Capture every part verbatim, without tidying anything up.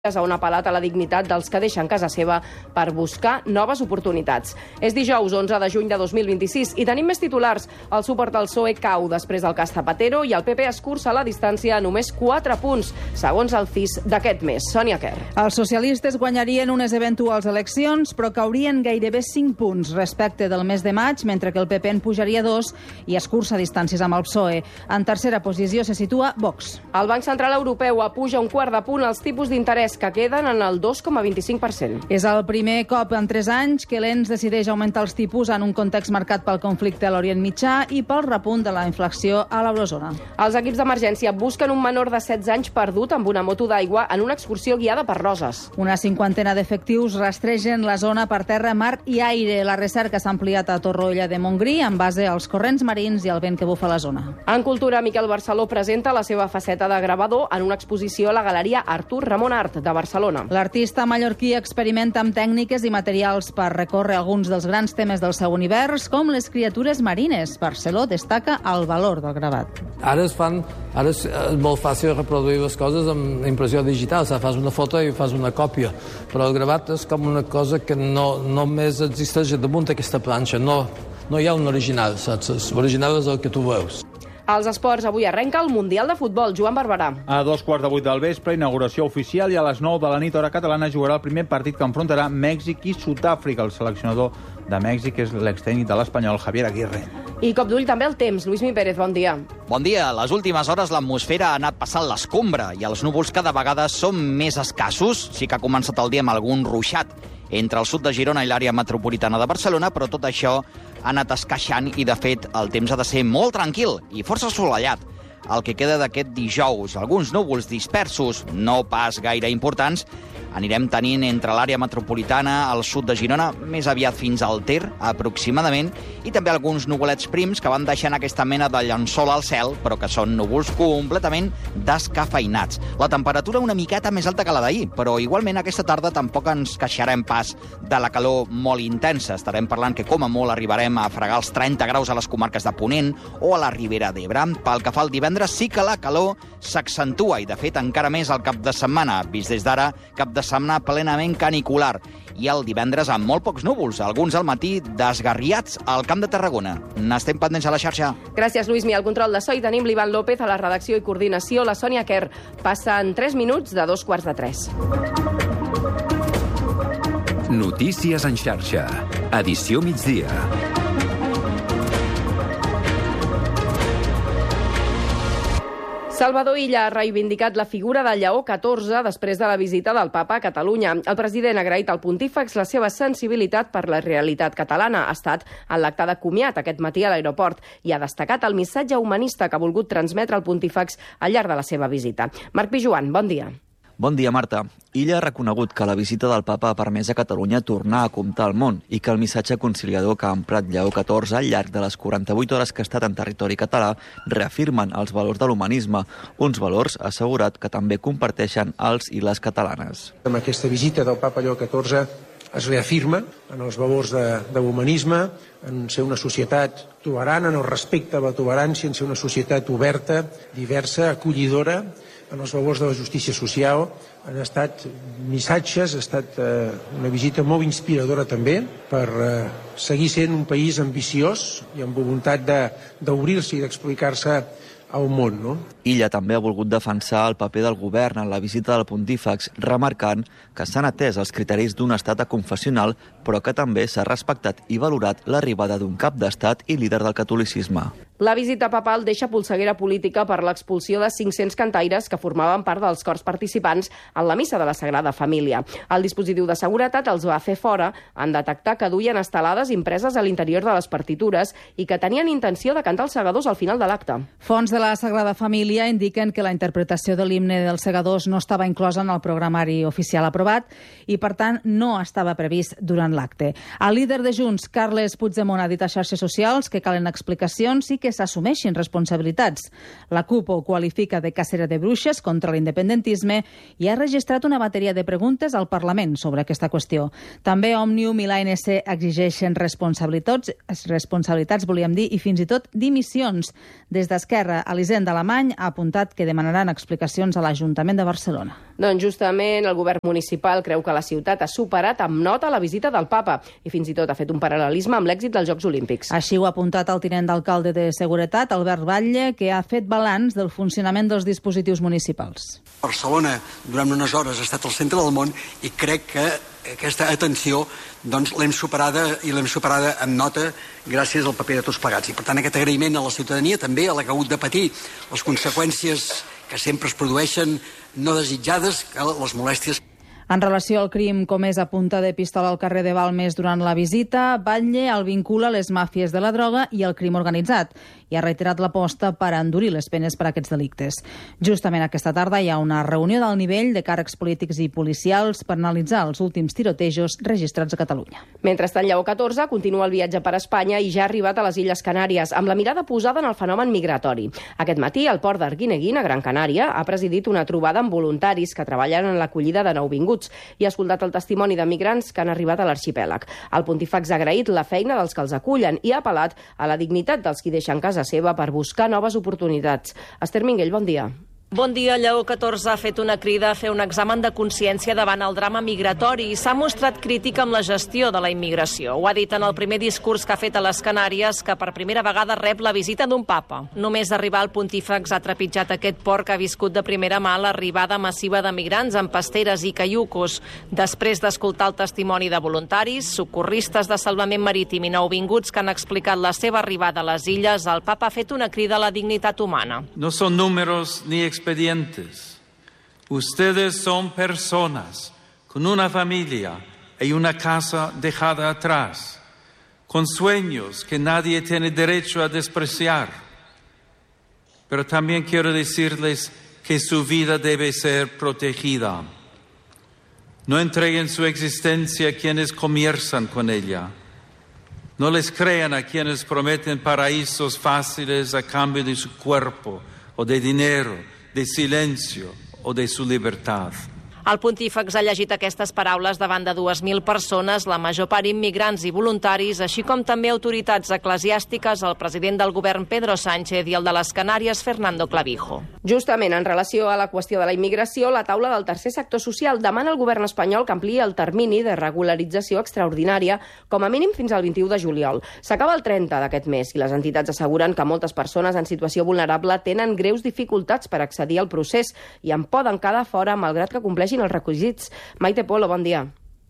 a un apel·lat a la dignitat dels que deixen casa seva per buscar noves oportunitats. És dijous onze de juny de dos mil vint-i-sis i tenim més titulars. El suport al P S O E cau després del cas Zapatero i el P P escurça la distància a només quatre punts, segons el C I S d'aquest mes. Sònia Quer. Els socialistes guanyarien unes eventuals eleccions, però caurien gairebé cinc punts respecte del mes de maig, mentre que el P P en pujaria dos i escurça distàncies amb el P S O E. En tercera posició se situa Vox. El Banc Central Europeu apuja un quart de punt els tipus d'interès que queden en el dos coma vint-i-cinc per cent. És el primer cop en tres anys que l'E N S decideix augmentar els tipus en un context marcat pel conflicte a l'Orient Mitjà i pel repunt de la inflació a l'eurozona. Els equips d'emergència busquen un menor de setze anys perdut amb una moto d'aigua en una excursió guiada per Roses. Una cinquantena d'efectius rastregen la zona per terra, mar i aire. La recerca s'ha ampliat a Torroella de Montgrí en base als corrents marins i al vent que bufa a la zona. En cultura, Miquel Barceló presenta la seva faceta de gravador en una exposició a la Galeria Artur Ramon Art de Barcelona. L'artista mallorquí experimenta amb tècniques i materials per recórrer alguns dels grans temes del seu univers, com les criatures marines. Barceló destaca el valor del gravat. Ara es fan, ara és molt fàcil reproduir les coses amb impressió digital, o sigui, fas una foto i fas una còpia, però el gravat és com una cosa que no només existeix damunt d'aquesta planxa, no, no hi ha un original, saps? L'original és el que tu veus. Als esports, avui arrenca el Mundial de Futbol. Joan Barberà. A dos quarts de vuit del vespre, inauguració oficial, i a les nou de la nit, hora catalana, jugarà el primer partit que enfrontarà Mèxic i Sud-àfrica. El seleccionador de Mèxic és l'extècnic de l'Espanyol, Javier Aguirre. I cop d'ull també el temps. Lluís Mi Pérez, bon dia. Bon dia. A les últimes hores l'atmosfera ha anat passant l'escombra i els núvols cada vegada són més escassos. Sí que ha començat el dia amb algun ruixat entre el sud de Girona i l'àrea metropolitana de Barcelona, però tot això ha anat esqueixant i, de fet, el temps ha de ser molt tranquil i força assolellat. El que queda d'aquest dijous, alguns núvols dispersos, no pas gaire importants, anirem tenint entre l'àrea metropolitana, al sud de Girona, més aviat fins al Ter, aproximadament, i també alguns nuvolets prims que van deixant aquesta mena de llençol al cel, però que són núvols completament descafeinats. La temperatura una miqueta més alta que la d'ahir, però igualment aquesta tarda tampoc ens queixarem pas de la calor molt intensa. Estarem parlant que com a molt arribarem a fregar els trenta graus a les comarques de Ponent o a la Ribera d'Ebre. Pel que fa al divendres, sí que la calor s'accentua i, de fet, encara més al cap de setmana. Vist des d'ara, cap de setmana plenament canicular. I el divendres amb molt pocs núvols, alguns al matí desgarriats al Camp de Tarragona. N'estem pendents a la xarxa. Gràcies, Lluís Mi. Al control de so hi tenim l'Ivan López, a la redacció i coordinació la Sònia Quer. Passen tres minuts de dos quarts de tres. Notícies en xarxa. Edició migdia. Salvador Illa ha reivindicat la figura del Lleó catorze després de la visita del papa a Catalunya. El president ha agraït al pontífex la seva sensibilitat per la realitat catalana. Ha estat en l'acte de comiat aquest matí a l'aeroport i ha destacat el missatge humanista que ha volgut transmetre el pontífex al llarg de la seva visita. Marc Pijuan, bon dia. Bon dia, Marta. Illa ha reconegut que la visita del papa ha permès a Catalunya tornar a comptar al món i que el missatge conciliador que ha emprat Lleó catorze al llarg de les quaranta-vuit hores que ha estat en territori català reafirmen els valors de l'humanisme, uns valors, ha assegurat, que també comparteixen els i les catalanes. Amb aquesta visita del papa Lleó catorze es reafirma en els valors de, de l'humanisme, en ser una societat tolerant, en el respecte a la tolerància, en ser una societat oberta, diversa, acollidora, en els valors de la justícia social. Han estat missatges, ha estat eh, una visita molt inspiradora també per eh, seguir sent un país ambiciós i amb voluntat d'obrir-se i d'explicar-se al món, no? Illa també ha volgut defensar el paper del govern en la visita del pontífex, remarcant que s'han atès els criteris d'un estat aconfessional, però que també s'ha respectat i valorat l'arribada d'un cap d'estat i líder del catolicisme. La visita papal deixa polseguera política per l'expulsió de cinc-cents cantaires que formaven part dels cors participants en la missa de la Sagrada Família. El dispositiu de seguretat els va fer fora en detectar que duien estelades impreses a l'interior de les partitures i que tenien intenció de cantar els segadors al final de l'acte. Fonts de la Sagrada Família indiquen que la interpretació de l'himne dels segadors no estava inclosa en el programari oficial aprovat i, per tant, no estava previst durant l'acte. El líder de Junts, Carles Puigdemont, ha dit a xarxes socials que calen explicacions i que que s'assumeixin responsabilitats. La CUP ho qualifica de cacera de bruixes contra l'independentisme i ha registrat una bateria de preguntes al Parlament sobre aquesta qüestió. També Òmnium i l'A N C exigeixen responsabilitats, responsabilitats volíem dir, i fins i tot dimissions. Des d'Esquerra, Elisenda Alemany ha apuntat que demanaran explicacions a l'Ajuntament de Barcelona. Doncs justament el govern municipal creu que la ciutat ha superat amb nota la visita del papa i fins i tot ha fet un paral·lelisme amb l'èxit dels Jocs Olímpics. Així ho ha apuntat el tinent d'alcalde de Seguretat, Albert Batlle, que ha fet balanç del funcionament dels dispositius municipals. Barcelona durant unes hores ha estat al centre del món i crec que aquesta atenció doncs, l'hem superada i l'hem superada amb nota gràcies al paper de tots plegats. I per tant aquest agraïment a la ciutadania, també a la que ha hagut de patir les conseqüències que sempre es produeixen no desitjades, les molèsties. En relació al crim comès a punta de pistola al carrer de Balmes durant la visita, Batlle el vincula a les màfies de la droga i al crim organitzat i ha reiterat l'aposta per endurir les penes per a aquests delictes. Justament aquesta tarda hi ha una reunió d'alt nivell de càrrecs polítics i policials per analitzar els últims tirotejos registrats a Catalunya. Mentrestant, Lleó catorze continua el viatge per Espanya i ja ha arribat a les Illes Canàries, amb la mirada posada en el fenomen migratori. Aquest matí, al port d'Arguineguín, a Gran Canària, ha presidit una trobada amb voluntaris que treballen en l'acollida de nouvinguts i ha escoltat el testimoni de migrants que han arribat a l'arxipèlag. El pontífex ha agraït la feina dels que els acullen i ha apel·lat a la dignitat dels qui deixen casa seva per buscar noves oportunitats. Esther Minguell, bon dia. Bon dia. Lleó catorze ha fet una crida a fer un examen de consciència davant el drama migratori i s'ha mostrat crític amb la gestió de la immigració. Ho ha dit en el primer discurs que ha fet a les Canàries, que per primera vegada rep la visita d'un papa. Només arribar al pontífex ha trepitjat aquest port que ha viscut de primera mà l'arribada massiva de migrants amb pasteres i caiucos. Després d'escoltar el testimoni de voluntaris, socorristes de salvament marítim i nouvinguts que han explicat la seva arribada a les illes, el papa ha fet una crida a la dignitat humana. No son números ni expedientes. Ustedes son personas con una familia y una casa dejada atrás, con sueños que nadie tiene derecho a despreciar. Pero también quiero decirles que su vida debe ser protegida. No entreguen su existencia a quienes comienzan con ella. No les crean a quienes prometen paraísos fáciles a cambio de su cuerpo o de dinero, de silencio o de su libertad. El pontífex ha llegit aquestes paraules davant de dues mil persones, la major part immigrants i voluntaris, així com també autoritats eclesiàstiques, el president del govern Pedro Sánchez i el de les Canàries Fernando Clavijo. Justament en relació a la qüestió de la immigració, la taula del tercer sector social demana al govern espanyol que ampliï el termini de regularització extraordinària com a mínim fins al vint-i-u de juliol. S'acaba el trenta d'aquest mes i les entitats asseguren que moltes persones en situació vulnerable tenen greus dificultats per accedir al procés i en poden quedar fora malgrat que compleixin els requisits. Maite Polo, bon dia.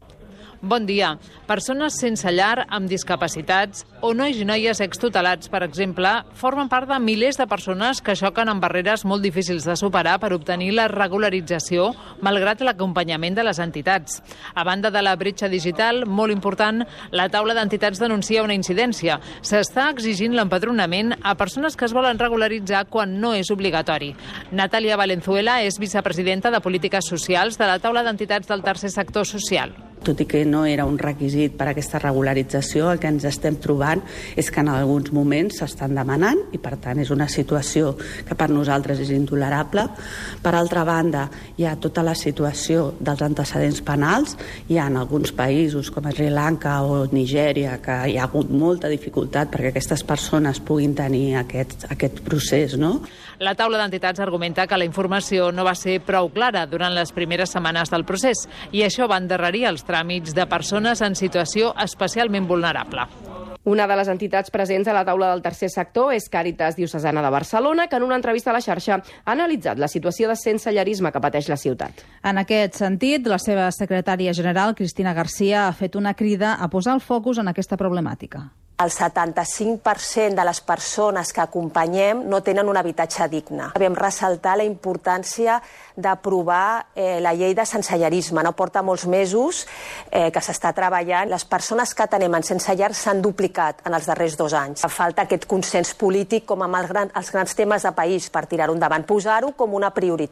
Bon dia. Persones sense llar, amb discapacitats o nois i noies extutelats, per exemple, formen part de milers de persones que xoquen amb barreres molt difícils de superar per obtenir la regularització, malgrat l'acompanyament de les entitats. A banda de la bretxa digital, molt important, la taula d'entitats denuncia una incidència. S'està exigint l'empadronament a persones que es volen regularitzar quan no és obligatori. Natàlia Valenzuela és vicepresidenta de Polítiques Socials de la taula d'entitats del tercer sector social. Tot i que no era un requisit per a aquesta regularització, el que ens estem trobant és que en alguns moments s'estan demanant i, per tant, és una situació que per nosaltres és intolerable. Per altra banda, hi ha tota la situació dels antecedents penals. Hi ha en alguns països, com Sri Lanka o Nigèria, que hi ha hagut molta dificultat perquè aquestes persones puguin tenir aquest, aquest procés, no? La taula d'entitats argumenta que la informació no va ser prou clara durant les primeres setmanes del procés i això va endarrerir els tràmits de persones en situació especialment vulnerable. Una de les entitats presents a la taula del tercer sector és Càritas Diocesana de Barcelona, que en una entrevista a la xarxa ha analitzat la situació de sensellarisme que pateix la ciutat. En aquest sentit, la seva secretària general, Cristina Garcia, ha fet una crida a posar el focus en aquesta problemàtica. El setanta-cinc per cent de les persones que acompanyem no tenen un habitatge digne. Vam ressaltar la importància d'aprovar eh, la llei de sensellarisme. No porta molts mesos eh, que s'està treballant. Les persones que tenem en sense llar s'han duplicat en els darrers dos anys. Falta aquest consens polític com amb els grans, els grans temes de país per tirar-ho endavant, posar-ho com una prioritat.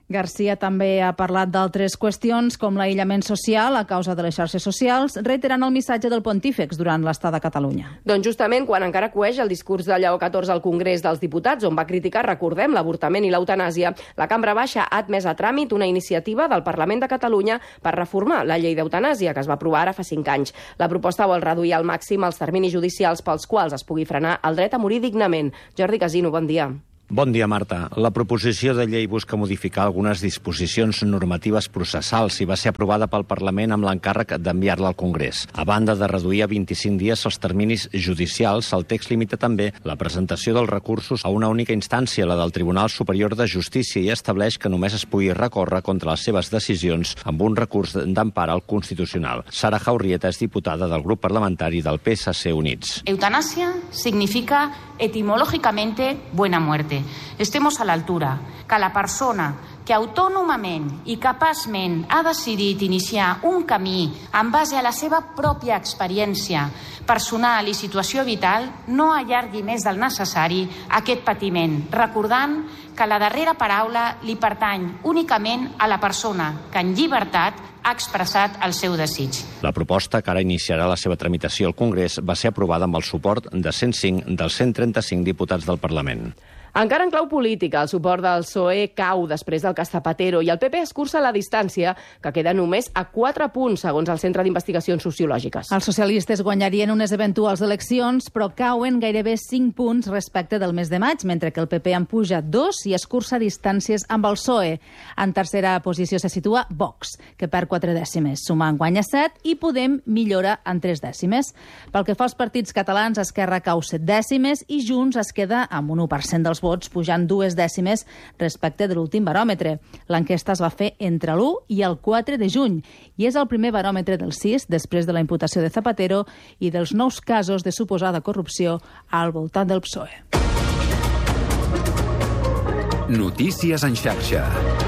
Garcia també ha parlat d'altres qüestions com l'aïllament social a causa de les xarxes socials, reiterant el missatge del pontífex durant l'estada a Catalunya. Doncs justament quan encara coeix el discurs de Lleó catorze al Congrés dels Diputats, on va criticar, recordem, l'avortament i l'eutanàsia, la Cambra Baixa ha admès a tràmit una iniciativa del Parlament de Catalunya per reformar la llei d'eutanàsia, que es va aprovar ara fa cinc anys. La proposta vol reduir al màxim els terminis judicials pels quals es pugui frenar el dret a morir dignament. Jordi Casino, bon dia. Bon dia, Marta. La proposició de llei busca modificar algunes disposicions normatives processals i va ser aprovada pel Parlament amb l'encàrrec d'enviar-la al Congrés. A banda de reduir a vint-i-cinc dies els terminis judicials, el text limita també la presentació dels recursos a una única instància, la del Tribunal Superior de Justícia, i estableix que només es pugui recórrer contra les seves decisions amb un recurs d'empara al Constitucional. Sara Jaurrieta és diputada del grup parlamentari del P S C Units. Eutanasia significa etimológicamente buena muerte. Estemos a l'altura, que la persona que autònomament i capaçment ha decidit iniciar un camí en base a la seva pròpia experiència personal i situació vital no allargui més del necessari aquest patiment, recordant que la darrera paraula li pertany únicament a la persona que en llibertat ha expressat el seu desig. La proposta, que ara iniciarà la seva tramitació al Congrés, va ser aprovada amb el suport de cent cinc dels cent trenta-cinc diputats del Parlament. Encara en clau política, el suport del P S O E cau després del cas Zapatero i el P P escurça la distància, que queda només a quatre punts, segons el Centre d'Investigacions Sociològiques. Els socialistes guanyarien unes eventuals eleccions, però cauen gairebé cinc punts respecte del mes de maig, mentre que el P P en puja dos i escurça distàncies amb el P S O E. En tercera posició se situa Vox, que perd quatre dècimes. Sumant guanya set i Podem millora en tres dècimes. Pel que fa als partits catalans, Esquerra cau set dècimes i Junts es queda amb un u per cent dels vots, pujant dues dècimes respecte de l'últim baròmetre. L'enquesta es va fer entre l'u i el quatre de juny i és el primer baròmetre del sis després de la imputació de Zapatero i dels nous casos de suposada corrupció al voltant del P S O E. Notícies en xarxa.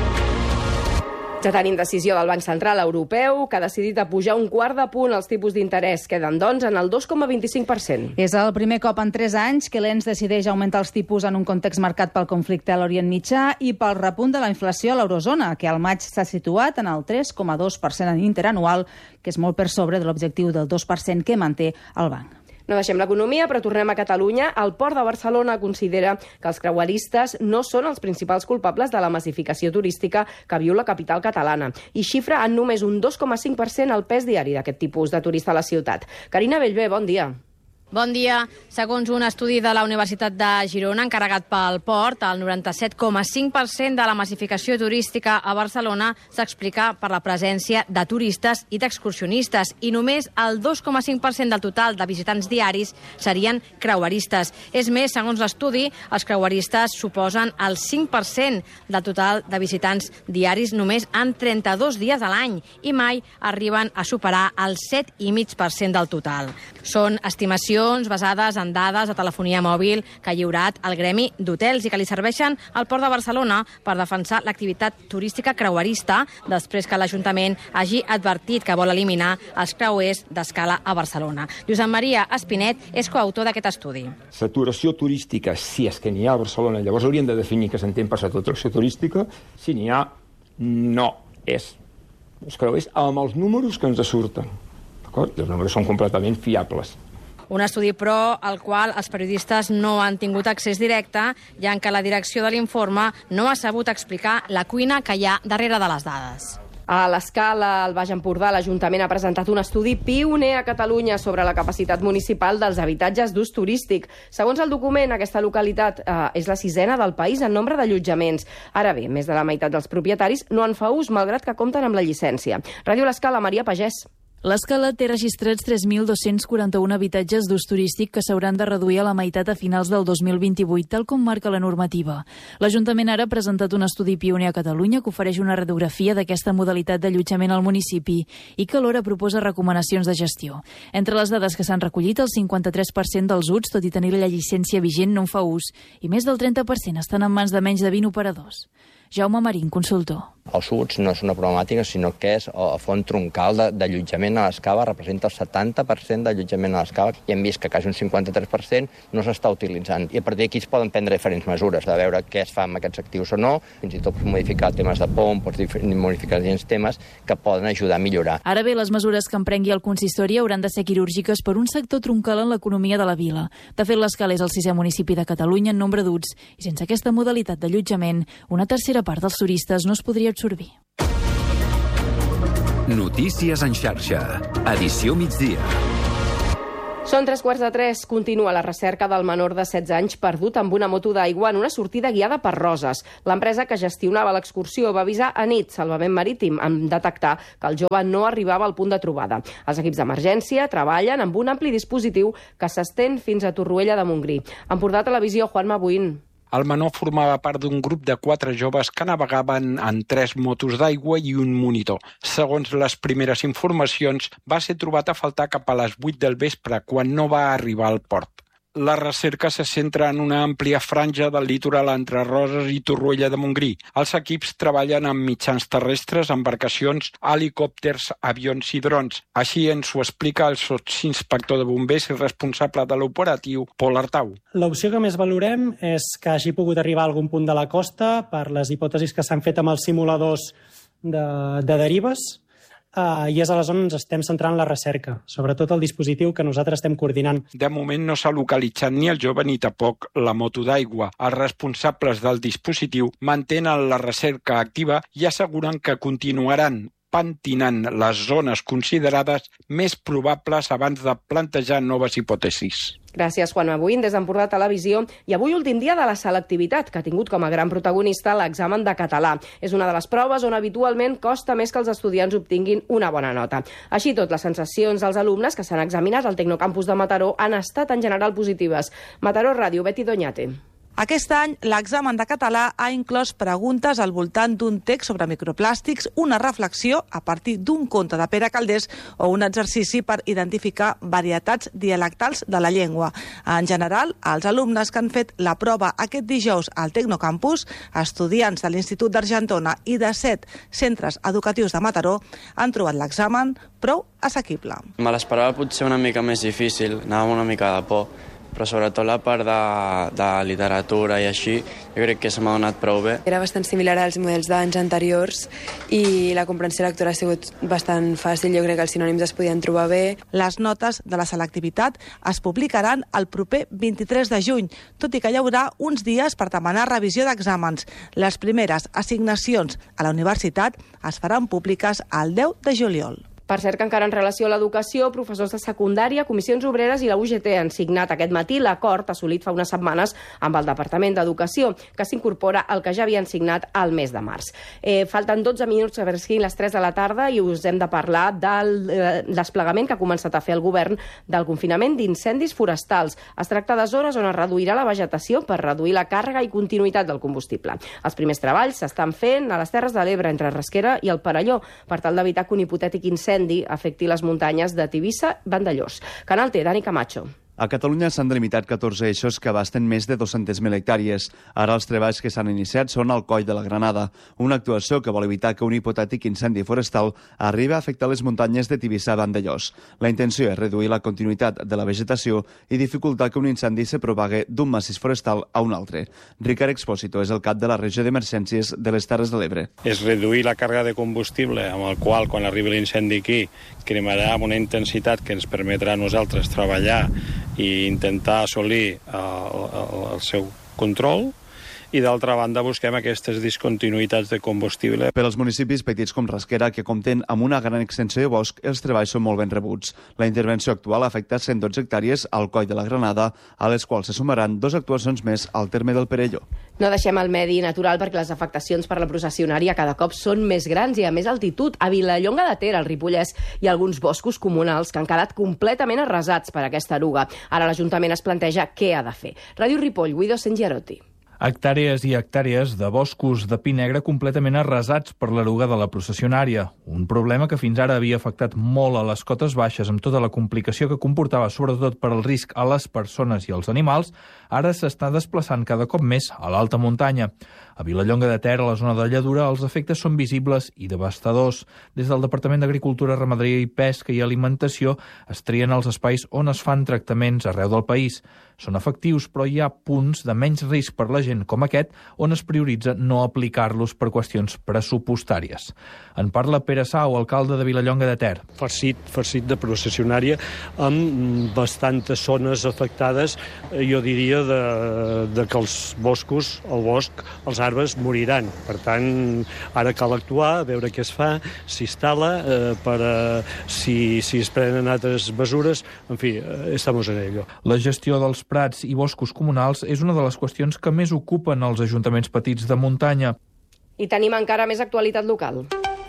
Ja tenim decisió del Banc Central Europeu, que ha decidit a pujar un quart de punt els tipus d'interès. Queden, doncs, en el dos coma vint-i-cinc per cent. És el primer cop en tres anys que l'E N S decideix augmentar els tipus en un context marcat pel conflicte a l'Orient Mitjà i pel repunt de la inflació a l'eurozona, que al maig s'ha situat en el tres coma dos per cent interanual, que és molt per sobre de l'objectiu del dos per cent que manté el banc. No deixem l'economia, però tornem a Catalunya. El Port de Barcelona considera que els creueristes no són els principals culpables de la massificació turística que viu la capital catalana i xifra en només un dos coma cinc per cent el pes diari d'aquest tipus de turista a la ciutat. Carina Bellver, bon dia. Bon dia. Segons un estudi de la Universitat de Girona encarregat pel Port, el noranta-set coma cinc per cent de la massificació turística a Barcelona s'explica per la presència de turistes i d'excursionistes i només el dos coma cinc per cent del total de visitants diaris serien creueristes. És més, segons l'estudi, els creueristes suposen el cinc per cent del total de visitants diaris només en trenta-dos dies a l'any i mai arriben a superar el set coma cinc per cent del total. Són estimacions basades en dades de telefonia mòbil que ha lliurat el Gremi d'Hotels i que li serveixen al Port de Barcelona per defensar l'activitat turística creuerista després que l'Ajuntament hagi advertit que vol eliminar els creuers d'escala a Barcelona. Josep Maria Espinet és coautor d'aquest estudi. Saturació turística, si és que n'hi ha a Barcelona, llavors hauríem de definir què s'entén per saturació turística. Si n'hi ha, no és els creuers amb els números que ens surten. D'acord? Els números són completament fiables. Un estudi, però, al qual els periodistes no han tingut accés directe, ja que la direcció de l'informe no ha sabut explicar la cuina que hi ha darrere de les dades. A l'Escala, al Baix Empordà, l'Ajuntament ha presentat un estudi pioner a Catalunya sobre la capacitat municipal dels habitatges d'ús turístic. Segons el document, aquesta localitat eh, és la sisena del país en nombre d'allotjaments. Ara bé, més de la meitat dels propietaris no en fa ús, malgrat que compten amb la llicència. Ràdio L'Escala, Maria Pagès. L'Escala té registrats tres mil dos-cents quaranta-un habitatges d'ús turístic que s'hauran de reduir a la meitat a finals del dos mil vint-i-vuit, tal com marca la normativa. L'Ajuntament ara ha presentat un estudi pioner a Catalunya que ofereix una radiografia d'aquesta modalitat d'allotjament al municipi i que alhora proposa recomanacions de gestió. Entre les dades que s'han recollit, el cinquanta-tres per cent dels U Ts, tot i tenir la llicència vigent, no en fa ús, i més del trenta per cent estan en mans de menys de vint operadors. Jaume Marín, consultor. Els subuts no és una problemàtica, sinó que és a font troncal d'allotjament a les caves, representa el setanta per cent d'allotjament a les caves, i hem vist que quasi un cinquanta-tres per cent no s'està utilitzant. I a partir d'aquí es poden prendre diferents mesures, de veure què es fa amb aquests actius o no, fins i tot modificar temes de pom, pots modificar diferents temes que poden ajudar a millorar. Ara bé, les mesures que emprengui el consistori hauran de ser quirúrgiques per un sector troncal en l'economia de la vila. De fet, l'Escala és el sisè municipi de Catalunya en nombre d'uts, i sense aquesta modalitat d'allotjament, una tercera part dels turistes no es podria absorbir. Notícies en xarxa. Edició migdia. Són tres quarts de tres. Continua la recerca del menor de setze anys perdut amb una moto d'aigua en una sortida guiada per Roses. L'empresa que gestionava l'excursió va avisar a nit Salvament Marítim en detectar que el jove no arribava al punt de trobada. Els equips d'emergència treballen amb un ampli dispositiu que s'estén fins a Torroella de Montgrí. Empordà Televisió, Juanma Buín. El menor formava part d'un grup de quatre joves que navegaven en tres motos d'aigua i un monitor. Segons les primeres informacions, va ser trobat a faltar cap a les vuit del vespre, quan no va arribar al port. La recerca se centra en una àmplia franja del litoral entre Roses i Torroella de Montgrí. Els equips treballen amb mitjans terrestres, embarcacions, helicòpters, avions i drons. Així ens ho explica el sotsinspector de bombers i responsable de l'operatiu, Pol Artau. L'opció que més valorem és que hagi pogut arribar a algun punt de la costa per les hipòtesis que s'han fet amb els simuladors de, de derives. Uh, i és aleshores on ens estem centrant la recerca, sobretot el dispositiu que nosaltres estem coordinant. De moment no s'ha localitzat ni el jove ni tampoc la moto d'aigua. Els responsables del dispositiu mantenen la recerca activa i asseguren que continuaran pentinant les zones considerades més probables abans de plantejar noves hipòtesis. Gràcies, Juan Mabuín, des d'Empordà Televisió. I avui últim dia de la selectivitat, que ha tingut com a gran protagonista l'examen de català. És una de les proves on habitualment costa més que els estudiants obtinguin una bona nota. Així tot, les sensacions dels alumnes que s'han examinat al Tecnocampus de Mataró han estat en general positives. Mataró Ràdio, Betty Doñate. Aquest any, l'examen de català ha inclòs preguntes al voltant d'un text sobre microplàstics, una reflexió a partir d'un conte de Pere Calders o un exercici per identificar varietats dialectals de la llengua. En general, els alumnes que han fet la prova aquest dijous al Tecnocampus, estudiants de l'Institut d'Argentona i de set centres educatius de Mataró, han trobat l'examen prou assequible. Me l'esperava potser una mica més difícil, anava una mica de por, però sobretot la part de, de literatura i així, jo crec que se m'ha donat prou bé. Era bastant similar als models d'anys anteriors i la comprensió lectora ha sigut bastant fàcil, jo crec que els sinònims es podien trobar bé. Les notes de la selectivitat es publicaran el proper vint-i-tres de juny, tot i que hi haurà uns dies per demanar revisió d'exàmens. Les primeres assignacions a la universitat es faran públiques el deu de juliol. Per cert que encara en relació a l'educació, professors de secundària, comissions obreres i la U G T han signat aquest matí l'acord assolit fa unes setmanes amb el Departament d'Educació, que s'incorpora al que ja havien signat al mes de març. Eh, falten dotze minuts a veure si les tres de la tarda i us hem de parlar del eh, desplegament que ha començat a fer el govern del confinament d'incendis forestals. Es tracta de zones on es reduirà la vegetació per reduir la càrrega i continuïtat del combustible. Els primers treballs s'estan fent a les Terres de l'Ebre, entre Rasquera i el Perelló, per tal d'evitar que un hipotètic incendi afecti les muntanyes de Tivissa, Vandellòs. Canal T, Dani Camacho. A Catalunya s'han delimitat catorze eixos que abasten més de dos-centes mil hectàrees. Ara els treballs que s'han iniciat són al Coll de la Granada, una actuació que vol evitar que un hipotètic incendi forestal arribi a afectar les muntanyes de Tivissa a Vandellòs. La intenció és reduir la continuïtat de la vegetació i dificultar que un incendi se propague d'un massís forestal a un altre. Ricard Expósito és el cap de la regió d'emergències de les Terres de l'Ebre. És reduir la càrrega de combustible amb el qual, quan arribi l'incendi aquí, cremarà amb una intensitat que ens permetrà a nosaltres treballar i intentar assolir el, el, el seu control, i d'altra banda busquem aquestes discontinuïtats de combustible. Per als municipis petits com Rasquera, que compten amb una gran extensió de bosc, els treballs són molt ben rebuts. La intervenció actual afecta cent dotze hectàrees al Coll de la Granada, a les quals se sumaran dues actuacions més al terme del Perelló. No deixem el medi natural perquè les afectacions per la processionària cada cop són més grans i a més altitud. A Vilallonga de Ter, al Ripollès, hi ha alguns boscos comunals que han quedat completament arrasats per aquesta eruga. Ara l'Ajuntament es planteja què ha de fer. Ràdio Ripoll, Guido Sengiarotti. Hectàrees i hectàrees de boscos de pi negre completament arrasats per l'eruga de la processionària. Un problema que fins ara havia afectat molt a les cotes baixes amb tota la complicació que comportava, sobretot per al risc a les persones i als animals, ara s'està desplaçant cada cop més a l'alta muntanya. A Vilallonga de Ter, a la zona de Lladura, els efectes són visibles i devastadors. Des del Departament d'Agricultura, Ramaderia i Pesca i Alimentació es trien els espais on es fan tractaments arreu del país. Són efectius, però hi ha punts de menys risc per la gent com aquest on es prioritza no aplicar-los per qüestions pressupostàries. En parla Pere Sau, alcalde de Vilallonga de Ter. Farcit, farcit de processionària amb bastantes zones afectades, jo diria, de, de que els boscos, el bosc, els arbres moriran. Per tant, ara cal actuar, veure què es fa, s'instal·la, eh, per a, si, si es prenen altres mesures, en fi, eh, estamos en ello. La gestió dels prats i boscos comunals és una de les qüestions que més ocupen els ajuntaments petits de muntanya. I tenim encara més actualitat local.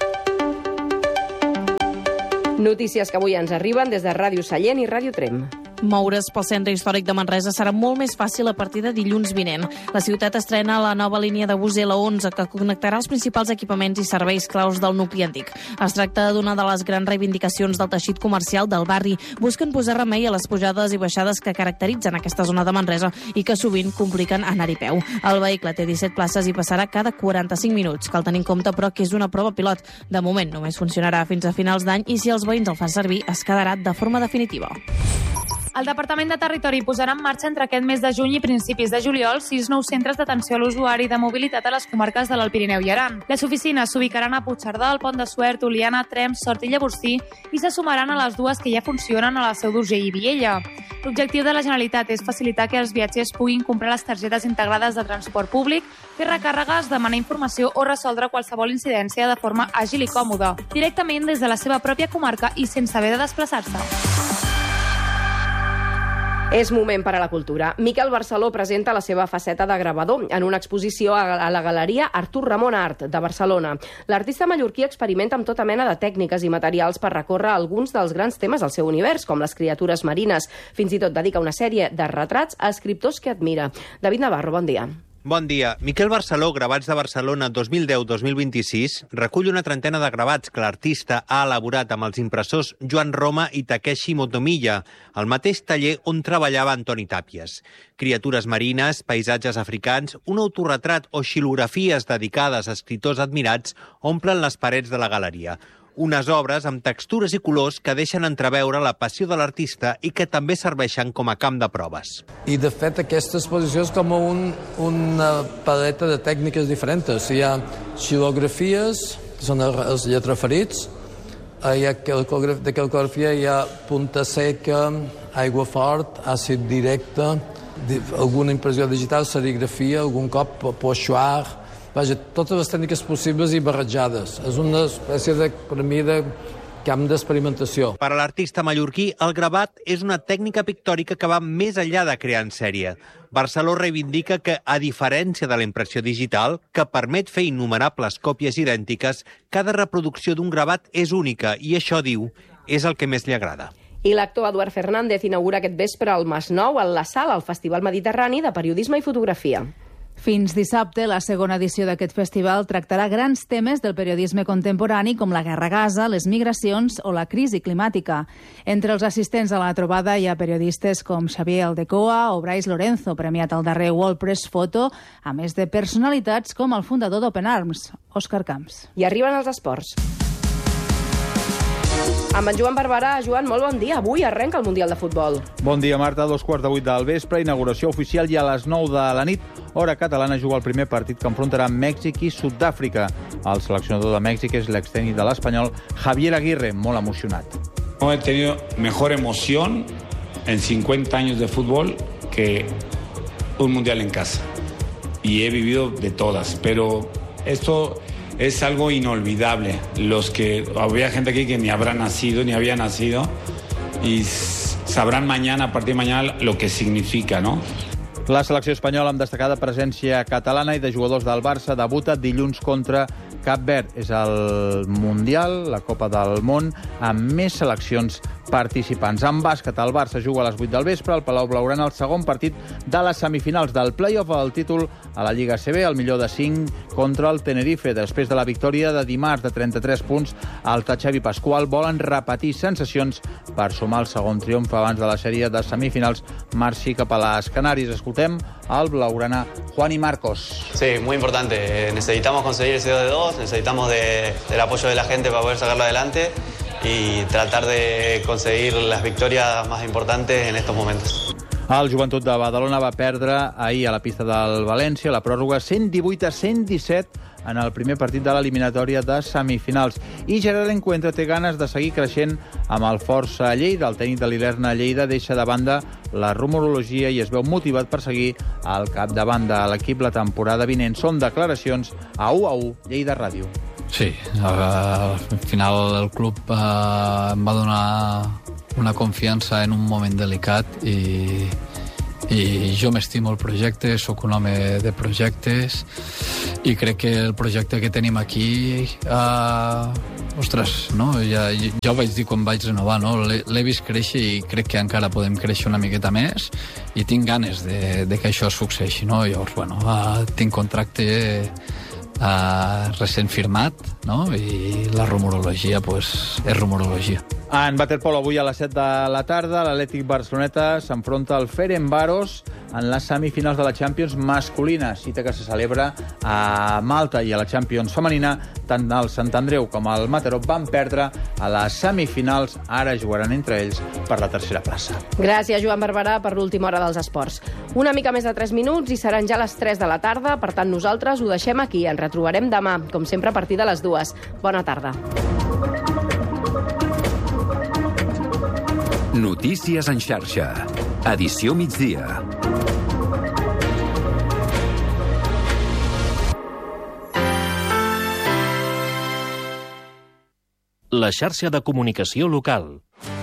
Notícies que avui ens arriben des de Ràdio Sallent i Ràdio Trem. Moure's pel centre històric de Manresa serà molt més fàcil a partir de dilluns vinent. La ciutat estrena la nova línia de bus L onze que connectarà els principals equipaments i serveis claus del nucli antic. Es tracta d'una de les grans reivindicacions del teixit comercial del barri. Busquen posar remei a les pujades i baixades que caracteritzen aquesta zona de Manresa i que sovint compliquen anar-hi peu. El vehicle té disset places i passarà cada quaranta-cinc minuts. Cal tenir en compte, però, que és una prova pilot. De moment només funcionarà fins a finals d'any i si els veïns el fan servir es quedarà de forma definitiva. El Departament de Territori posarà en marxa entre aquest mes de juny i principis de juliol sis nous centres d'atenció a l'usuari de mobilitat a les comarques de l'Alt Pirineu i Aran. Les oficines s'ubicaran a Puigcerdà, el Pont de Suert, Oliana, Tremp, Sort i Llavorsí i se sumaran a les dues que ja funcionen a la Seu d'Urgell i Viella. L'objectiu de la Generalitat és facilitar que els viatgers puguin comprar les targetes integrades de transport públic, fer recàrregues, demanar informació o resoldre qualsevol incidència de forma àgil i còmoda, directament des de la seva pròpia comarca i sense haver de desplaçar-se. És moment per a la cultura. Miquel Barceló presenta la seva faceta de gravador en una exposició a la Galeria Artur Ramon Art de Barcelona. L'artista mallorquí experimenta amb tota mena de tècniques i materials per recórrer alguns dels grans temes del seu univers, com les criatures marines. Fins i tot dedica una sèrie de retrats a escriptors que admira. David Navarro, bon dia. Bon dia. Miquel Barceló, Gravats de Barcelona dos mil deu dos mil vint-i-sis, recull una trentena de gravats que l'artista ha elaborat amb els impressors Joan Roma i Takeshi Motomiya, al mateix taller on treballava Antoni Tàpies. Criatures marines, paisatges africans, un autorretrat o xilografies dedicades a escriptors admirats omplen les parets de la galeria. Unes obres amb textures i colors que deixen entreveure la passió de l'artista i que també serveixen com a camp de proves. I, de fet, aquesta exposició és com un, una paleta de tècniques diferents. Hi ha xilografies, que són els lletraferits, hi ha de calcografia, hi ha punta seca, aigua fort, àcid directe, alguna impressió digital, serigrafia, algun cop pochoir. Vaja, totes les tècniques possibles i barrejades. És una espècie de, per mi, de camp d'experimentació. Per a l'artista mallorquí, el gravat és una tècnica pictòrica que va més enllà de crear en sèrie. Barceló reivindica que, a diferència de la impressió digital, que permet fer innumerables còpies idèntiques, cada reproducció d'un gravat és única i això, diu, és el que més li agrada. I l'actor Eduard Fernández inaugura aquest vespre al Masnou, a la Sala, al Festival Mediterrani de Periodisme i Fotografia. Fins dissabte, la segona edició d'aquest festival tractarà grans temes del periodisme contemporani com la guerra a Gaza, les migracions o la crisi climàtica. Entre els assistents a la trobada hi ha periodistes com Xavier Aldecoa o Brais Lorenzo, premiat al darrer World Press Photo, a més de personalitats com el fundador d'Open Arms, Òscar Camps. I arriben els esports. Amb en Joan Barberà. Joan, molt bon dia. Avui arrenca el Mundial de Futbol. Bon dia, Marta. Dos quarts de vuit del vespre, inauguració oficial i a les nou de la nit, hora catalana, juga el primer partit que enfrontarà Mèxic i Sud-àfrica. El seleccionador de Mèxic és l'extècnic de l'Espanyol, Javier Aguirre, molt emocionat. No he tenido mejor emoción en cincuenta años de fútbol que un Mundial en casa. Y he vivido de todas, pero esto es algo inolvidable. Los que había gente aquí que ni habrá nacido, ni había nacido, y sabrán mañana, a partir de mañana, lo que significa, ¿no? La selecció espanyola amb destacada presència catalana i de jugadors del Barça debuta dilluns contra Cap Verd. És el Mundial, la Copa del Món, amb més seleccions participants. En bàsquet, el Barça juga a les vuit del vespre al Palau Blaugrana el segon partit de les semifinals del play-off al títol a la Lliga A C B, el millor de cinc contra el Tenerife. Després de la victòria de dimarts de trenta-tres punts, el Xavi Pascual volen repetir sensacions per sumar el segon triomf abans de la sèrie de semifinals marxi cap a les Canàries. Escoltem al Blaugrana Juan y Marcos. Sí, muy importante. Necesitamos conseguir ese dos de dos, necesitamos de, del apoyo de la gente para poder sacarlo adelante y tratar de conseguir las victorias más importantes en estos momentos. El Joventut de Badalona va perdre ahir a la pista del València la pròrroga cent divuit a cent disset en el primer partit de l'eliminatòria de semifinals. I Gerard Encuentra té ganes de seguir creixent amb el Força Lleida. El tècnic de l'Ilerna Lleida deixa de banda la rumorologia i es veu motivat per seguir al capdavant de l'equip la temporada vinent. Són declaracions a u a u Lleida Ràdio. Sí, al final el club eh, em va donar una confiança en un moment delicat i, i jo m'estimo el projecte, sóc un home de projectes i crec que el projecte que tenim aquí eh, ostres, no? Ja, ja ho vaig dir quan vaig renovar, no? L'he vist créixer i crec que encara podem créixer una miqueta més i tinc ganes de, de que això succeeixi, no? Llavors, bueno, eh, tinc contracte Uh, recent firmat, no? I la rumorologia pues, és rumorologia. En waterpolo avui a les set de la tarda l'Atlètic Barceloneta s'enfronta al Ferencváros en les semifinals de la Champions masculina, cita que se celebra a Malta, i a la Champions femenina tant el Sant Andreu com el Mataró van perdre a les semifinals. Ara jugaran entre ells per la tercera plaça. Gràcies, Joan Barberà, per l'última hora dels esports. Una mica més de tres minuts i seran ja les tres de la tarda, per tant nosaltres ho deixem aquí. Ens retrobarem demà, com sempre a partir de les dues. Bona tarda. Notícies en xarxa. Edició migdia. La xarxa de comunicació local.